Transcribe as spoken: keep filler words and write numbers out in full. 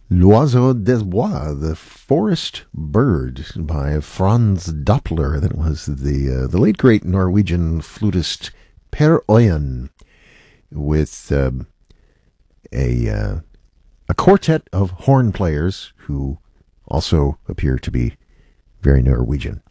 L'Oiseau des Bois, the Forest Bird by Franz Doppler. That was the uh, the late great Norwegian flutist Per Øyen with uh, a uh, a quartet of horn players who also appear to be very Norwegian.